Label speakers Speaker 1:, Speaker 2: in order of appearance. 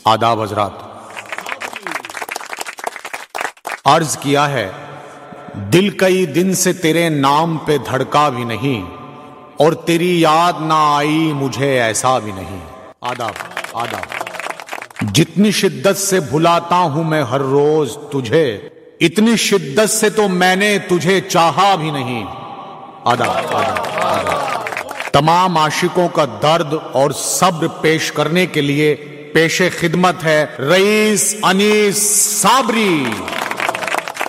Speaker 1: आदाब हजरात। अर्ज किया है, दिल कई दिन से तेरे नाम पे धड़का भी नहीं और तेरी याद ना आई मुझे ऐसा भी नहीं। आदाब आदाब। जितनी शिद्दत से भुलाता हूं मैं हर रोज तुझे, इतनी शिद्दत से तो मैंने तुझे चाहा भी नहीं। आदाब आदाब आदाब। तमाम आशिकों का दर्द और सब्र पेश करने के लिए पेशे खिदमत है रईस अनीस साबरी।